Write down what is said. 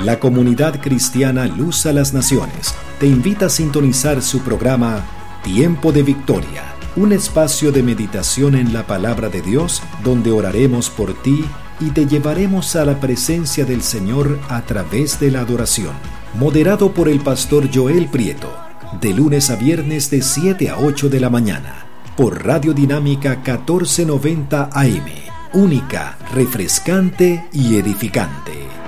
La comunidad cristiana Luz a las Naciones te invita a sintonizar su programa Tiempo de Victoria, un espacio de meditación en la palabra de Dios donde oraremos por ti y te llevaremos a la presencia del Señor a través de la adoración. Moderado por el pastor Joel Prieto, de lunes a viernes de 7 a 8 de la mañana, por Radio Dinámica 1490 AM, única, refrescante y edificante.